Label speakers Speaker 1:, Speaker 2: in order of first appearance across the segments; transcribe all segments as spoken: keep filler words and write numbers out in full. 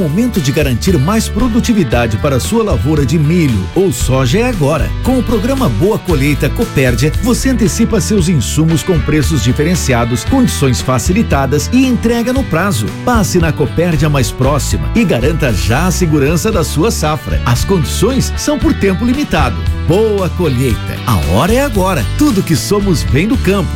Speaker 1: momento de garantir mais produtividade para a sua lavoura de milho ou soja é agora. Com o programa Boa Colheita Copérdia, você antecipa seus insumos com preços diferenciados, condições facilitadas e entrega no prazo. Passe na Copérdia mais próxima e garanta já a segurança da sua safra. As condições são por tempo limitado. Boa Colheita. A hora é agora. Tudo que somos vem do campo.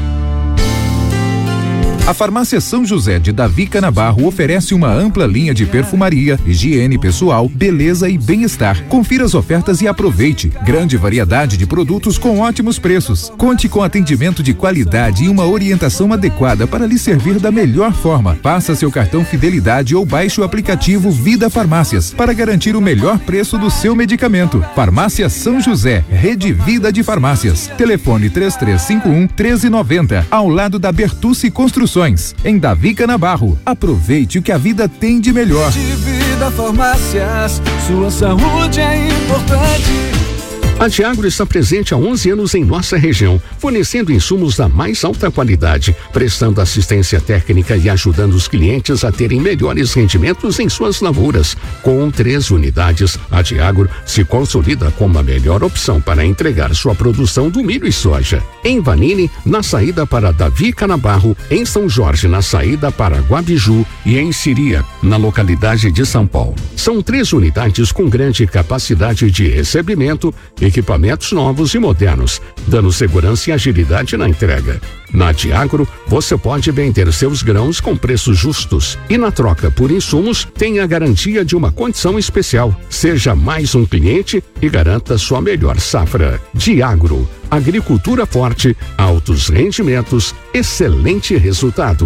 Speaker 2: A Farmácia São José de Davi Canabarro oferece uma ampla linha de perfumaria, higiene pessoal, beleza e bem-estar. Confira as ofertas e aproveite. Grande variedade de produtos com ótimos preços. Conte com atendimento de qualidade e uma orientação adequada para lhe servir da melhor forma. Faça seu cartão Fidelidade ou baixe o aplicativo Vida Farmácias para garantir o melhor preço do seu medicamento. Farmácia São José, Rede Vida de Farmácias. Telefone três três cinco um, um três nove zero, ao lado da Bertucci Construções. Em Davi Canabarro. Aproveite o que a vida tem de melhor.
Speaker 3: De Vida Farmácias, sua saúde é importante.
Speaker 4: A Diagro está presente há onze anos em nossa região, fornecendo insumos da mais alta qualidade, prestando assistência técnica e ajudando os clientes a terem melhores rendimentos em suas lavouras. Com três unidades, a Diagro se consolida como a melhor opção para entregar sua produção do milho e soja. Em Vanini, na saída para Davi Canabarro, em São Jorge, na saída para Guabiju e em Siria, na localidade de São Paulo. São três unidades com grande capacidade de recebimento, equipamentos novos e modernos, dando segurança e agilidade na entrega. Na Diagro, você pode vender seus grãos com preços justos e na troca por insumos tem a garantia de uma condição especial. Seja mais um cliente e garanta sua melhor safra. Diagro, agricultura forte, altos rendimentos, excelente resultado.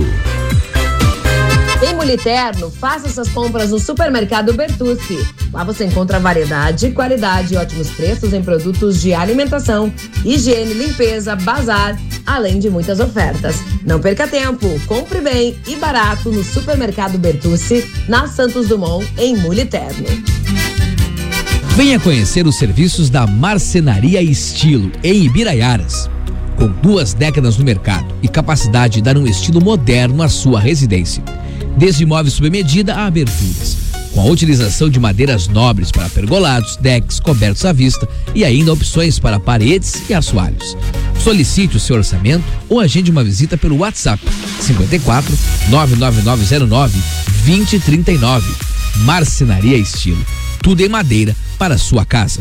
Speaker 5: Em Muliterno, faça suas compras no Supermercado Bertucci. Lá você encontra variedade, qualidade e ótimos preços em produtos de alimentação, higiene, limpeza, bazar, além de muitas ofertas. Não perca tempo, compre bem e barato no Supermercado Bertucci, na Santos Dumont, em Muliterno.
Speaker 6: Venha conhecer os serviços da Marcenaria Estilo, em Ibiraiaras. Com duas décadas no mercado e capacidade de dar um estilo moderno à sua residência. Desde móveis sob medida a aberturas, com a utilização de madeiras nobres para pergolados, decks, cobertos à vista e ainda opções para paredes e assoalhos. Solicite o seu orçamento ou agende uma visita pelo WhatsApp cinquenta e quatro, nove nove nove zero nove, vinte trinta e nove. Marcenaria Estilo, tudo em madeira para a sua casa.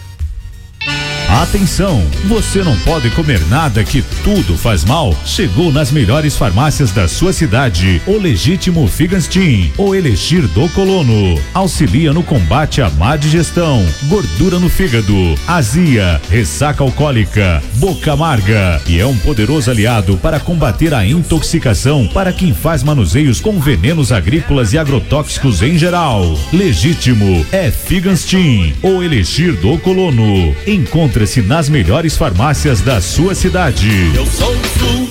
Speaker 7: Atenção, você não pode comer nada que tudo faz mal. Chegou nas melhores farmácias da sua cidade o Legítimo Figanstin, o Elixir do Colono. Auxilia no combate à má digestão, gordura no fígado, azia, ressaca alcoólica, boca amarga e é um poderoso aliado para combater a intoxicação para quem faz manuseios com venenos agrícolas e agrotóxicos em geral. Legítimo é Figanstin, o Elixir do Colono. Encontre-se nas melhores farmácias da sua cidade. Eu sou o Sul.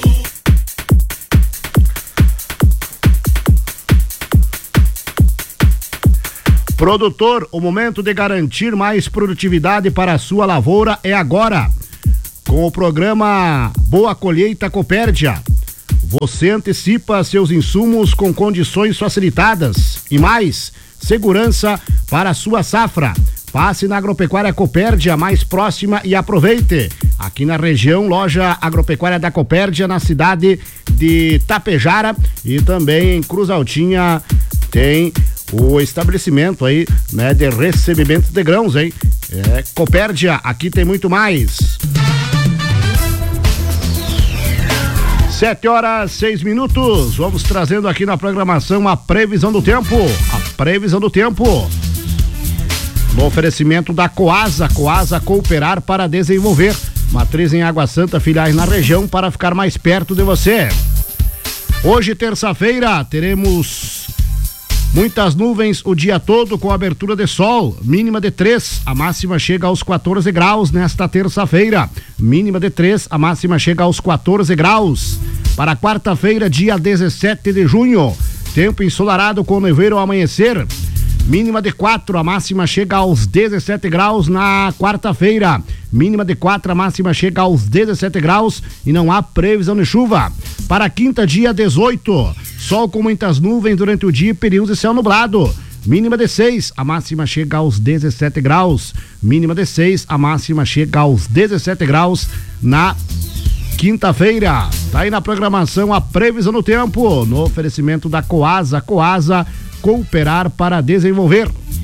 Speaker 8: Produtor, o momento de garantir mais produtividade para a sua lavoura é agora. Com o programa Boa Colheita Copérdia, você antecipa seus insumos com condições facilitadas e mais segurança para a sua safra. Passe na Agropecuária Copérdia mais próxima e aproveite. Aqui na região, loja Agropecuária da Copérdia, na cidade de Tapejara e também em Cruz Altinha tem o estabelecimento aí, né, de recebimento de grãos, hein? É Copérdia, aqui tem muito mais. Sete horas, seis minutos. Vamos trazendo aqui na programação a previsão do tempo. A previsão do tempo. No oferecimento da Coasa, Coasa Cooperar para desenvolver. Matriz em Água Santa, filiais na região para ficar mais perto de você. Hoje, terça-feira, teremos muitas nuvens o dia todo com abertura de sol, mínima de três, a máxima chega aos quatorze graus nesta terça-feira. Mínima de três, a máxima chega aos quatorze graus. Para quarta-feira, dia dezessete de junho, tempo ensolarado com nevoeiro ao amanhecer. Mínima de quatro, a máxima chega aos dezessete graus na quarta-feira. Mínima de quatro, a máxima chega aos dezessete graus e não há previsão de chuva. Para quinta, dia dezoito, sol com muitas nuvens durante o dia e período de céu nublado. mínima de seis, a máxima chega aos dezessete graus. Mínima de seis, a máxima chega aos dezessete graus na quinta-feira. Tá aí na programação a previsão do tempo, no oferecimento da Coasa. Coasa, cooperar para desenvolver.